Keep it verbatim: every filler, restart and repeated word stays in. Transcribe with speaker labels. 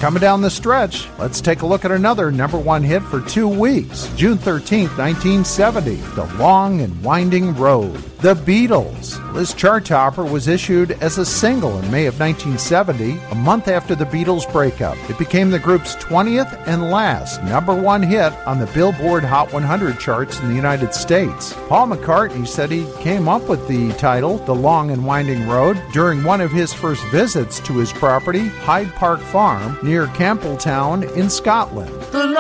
Speaker 1: Coming down the stretch, let's take a look at another number one hit for two weeks. June thirteenth, nineteen seventy, The Long and Winding Road. The Beatles. This chart topper was issued as a single in May of nineteen seventy, a month after the Beatles' breakup. It became the group's twentieth and last number one hit on the Billboard Hot one hundred charts in the United States. Paul McCartney said he came up with the title, The Long and Winding Road, during one of his first visits to his property, Hyde Park Farm, near Campbelltown in Scotland.
Speaker 2: The